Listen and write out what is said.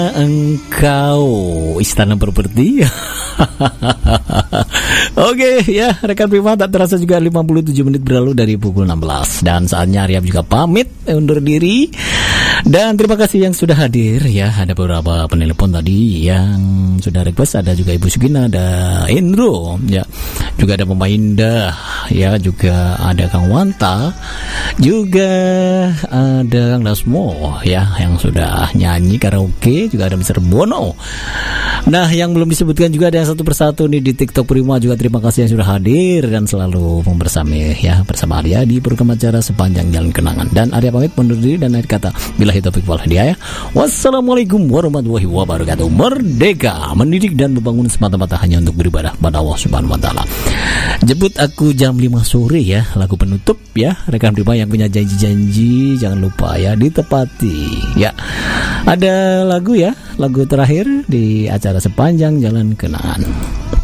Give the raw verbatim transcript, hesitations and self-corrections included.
Engkau Istana Properti. Oke ya rekan Prima, tak terasa juga lima puluh tujuh menit berlalu dari pukul enam belas. Dan saatnya Arya juga pamit undur diri. Dan terima kasih yang sudah hadir ya. Ada beberapa penelpon tadi yang sudah request. Ada juga Ibu Sugina, ada Indro ya, juga ada Mama Indah ya, juga ada Kang Wanta, juga ada Kang Dasmo ya yang sudah nyanyi karaoke, juga ada Mister Bono. Nah yang belum disebutkan juga ada yang satu persatu nih di TikTok Prima juga. Terima kasih yang sudah hadir dan selalu membersami ya bersama Arya di program acara Sepanjang Jalan Kenangan. Dan Arya pamit undur diri dan akhir kata billahi taufiq wal hidayah. Wassalamualaikum warahmatullahi wabarakatuh. Merdeka mendidik dan membangun semata-mata hanya untuk beribadah pada Allah Subhanahu wa taala. Jemput aku jam lima sore ya, lagu penutup ya. Rekan Prima yang punya janji-janji jangan lupa ya ditepati ya. Ada lagu ya, lagu terakhir di acara Sepanjang Jalan Kenangan.